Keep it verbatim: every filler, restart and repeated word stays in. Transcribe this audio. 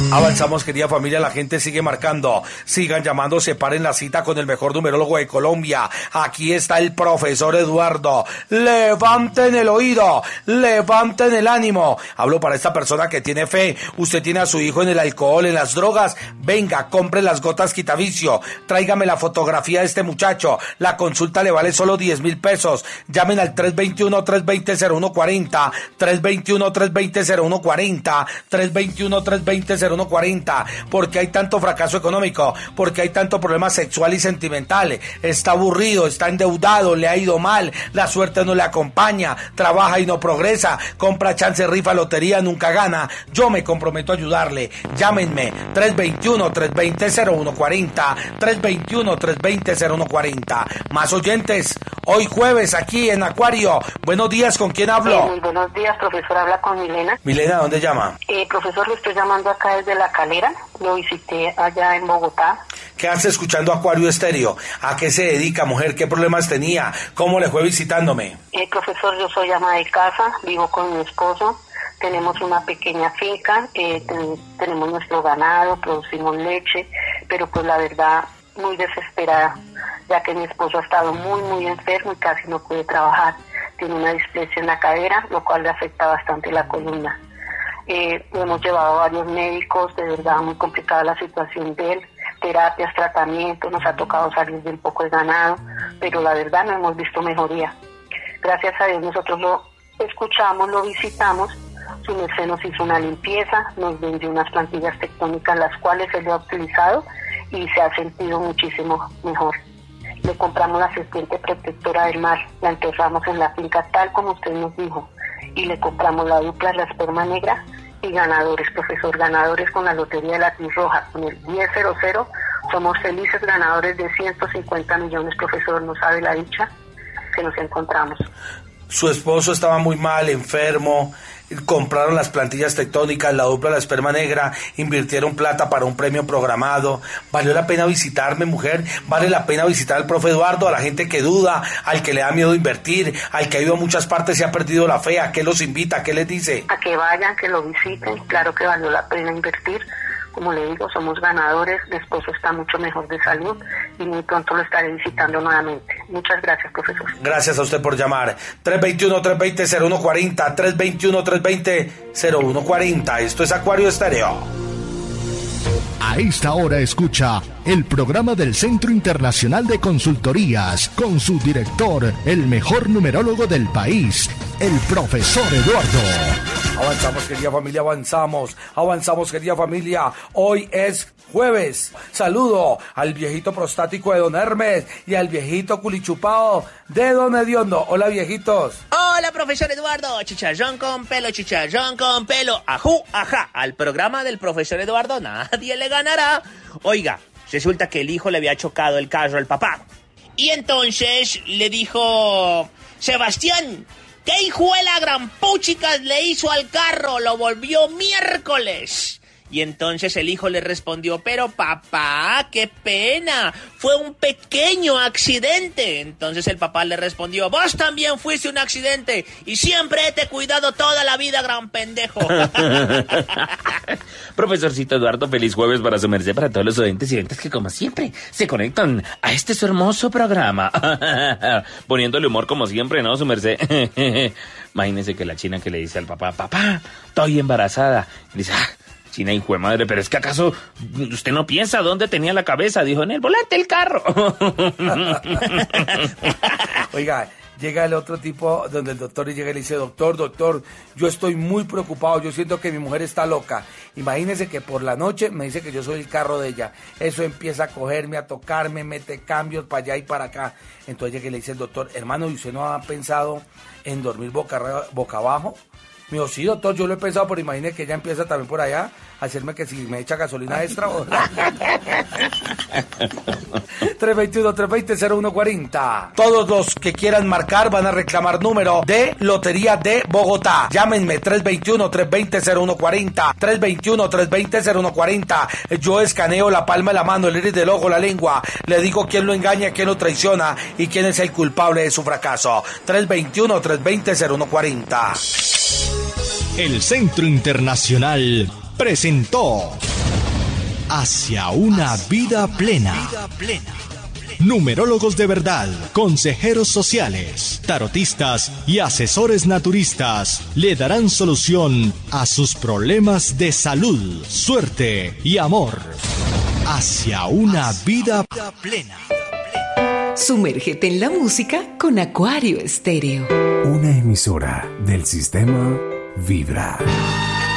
Avanzamos, querida familia, la gente sigue marcando, sigan llamando, separen la cita con el mejor numerólogo de Colombia. Aquí está el profesor Eduardo. Levanten el oído, levanten el ánimo. Hablo para esta persona que tiene fe. Usted tiene a su hijo en el alcohol, en las drogas. Venga, compre las gotas quitavicio. Tráigame la fotografía de este muchacho. La consulta le vale solo diez mil pesos. Llamen al tres dos uno, tres dos cero, cero uno cuatro cero, tres dos uno, tres dos cero, cero uno cuatro cero, tres dos uno, tres dos cero, cero uno cuarenta. Porque hay tanto fracaso económico, porque hay tanto problema sexual y sentimental. Está aburrido, está endeudado, le ha ido mal, la suerte no le acompaña, trabaja y no progresa, compra chance, rifa, lotería, nunca gana. Yo me comprometo a ayudarle. Llámenme tres dos uno, tres dos cero, cero uno cuatro cero, tres dos uno, tres dos cero, cero uno cuatro cero. Más oyentes, hoy jueves aquí en Acuario. Buenos días, ¿con quién hablo? Eh, muy buenos días, profesor, habla con Milena. Milena, ¿dónde llama? Eh, profesor, le estoy llamando acá desde La Calera, lo visité allá en Bogotá. ¿Qué hace escuchando Acuario Estéreo? ¿A qué se dedica, mujer? ¿Qué problemas tenía? ¿Cómo le fue visitándome? Eh, profesor, yo soy ama de casa, vivo con mi esposo, tenemos una pequeña finca, eh, ten, tenemos nuestro ganado, producimos leche, pero pues la verdad, muy desesperada, ya que mi esposo ha estado muy, muy enfermo y casi no puede trabajar. Tiene una displasia en la cadera, lo cual le afecta bastante la columna. Eh, hemos llevado a varios médicos, de verdad muy complicada la situación de él, terapias, tratamientos, nos ha tocado salir de un poco de ganado, pero la verdad no hemos visto mejoría. Gracias a Dios nosotros lo escuchamos, lo visitamos, su merced nos hizo una limpieza, nos vendió unas plantillas tectónicas las cuales él lo ha utilizado y se ha sentido muchísimo mejor. Le compramos la serpiente protectora del mar, la enterramos en la finca tal como usted nos dijo, y le compramos la dupla, la esperma negra, y ganadores, profesor, ganadores con la lotería de la Cruz Roja, con el diez cero cero, somos felices ganadores de ciento cincuenta millones, profesor, no sabe la dicha que nos encontramos. Su esposo estaba muy mal, enfermo, compraron las plantillas tectónicas, la dupla, la esperma negra, invirtieron plata para un premio programado. ¿Valió la pena visitarme, mujer? ¿Vale la pena visitar al profe Eduardo? A la gente que duda, al que le da miedo invertir, al que ha ido a muchas partes y ha perdido la fe, ¿a qué los invita? ¿A qué les dice? A que vayan, que lo visiten, claro que valió la pena invertir. Como le digo, somos ganadores, mi esposo está mucho mejor de salud y muy pronto lo estaré visitando nuevamente. Muchas gracias, profesor. Gracias a usted por llamar. tres dos uno, tres dos cero, cero uno cuatro cero, tres dos uno, tres dos cero, cero uno cuatro cero. Esto es Acuario Estéreo. A esta hora escucha el programa del Centro Internacional de Consultorías con su director, el mejor numerólogo del país, el profesor Eduardo. Avanzamos, querida familia, avanzamos, avanzamos, querida familia. Hoy es jueves. Saludo al viejito prostático de don Hermes y al viejito culichupado de don Hediondo. Hola, viejitos. Hola, profesor Eduardo. Chicharrón con pelo, chicharrón con pelo. Ajú, ajá. Al programa del profesor Eduardo nadie le ganará. Oiga, resulta que el hijo le había chocado el carro al papá. Y entonces le dijo: Sebastián, ¿qué hijo de la gran puchicas le hizo al carro? Lo volvió miércoles. Y entonces el hijo le respondió: pero papá, qué pena, fue un pequeño accidente. Entonces el papá le respondió: vos también fuiste un accidente y siempre te he cuidado toda la vida, gran pendejo. Profesorcito Eduardo, feliz jueves para su merced, para todos los oyentes y oyentes que como siempre se conectan a este su hermoso programa. Poniéndole humor como siempre, ¿no, su merced? Imagínese que la china que le dice al papá: papá, estoy embarazada. Y dice: ah, China, hijo de madre, pero es que acaso usted no piensa dónde tenía la cabeza. Dijo: en el volante del carro. Oiga, llega el otro tipo donde el doctor y llega y le dice: doctor, doctor, yo estoy muy preocupado, yo siento que mi mujer está loca. Imagínese que por la noche me dice que yo soy el carro de ella. Eso empieza a cogerme, a tocarme, mete cambios para allá y para acá. Entonces llega y le dice el doctor: hermano, ¿y usted no ha pensado en dormir boca, boca abajo? Me dijo: sí, doctor, yo lo he pensado, pero imagine que ella empieza también por allá a hacerme que si me echa gasolina extra. O... tres dos uno, tres dos cero, cero uno cuatro cero. Todos los que quieran marcar van a reclamar número de Lotería de Bogotá. Llámenme tres dos uno, tres dos cero, cero uno cuatro cero, tres dos uno, tres dos cero, cero uno cuatro cero. Yo escaneo la palma de la mano, el iris del ojo, la lengua. Le digo quién lo engaña, quién lo traiciona y quién es el culpable de su fracaso. tres dos uno, tres dos cero, cero uno cuatro cero. El Centro Internacional presentó hacia una vida plena. Numerólogos de verdad, consejeros sociales, tarotistas y asesores naturistas le darán solución a sus problemas de salud, suerte y amor. Hacia una vida plena. Sumérgete en la música con Acuario Estéreo. Una emisora del sistema Vibra.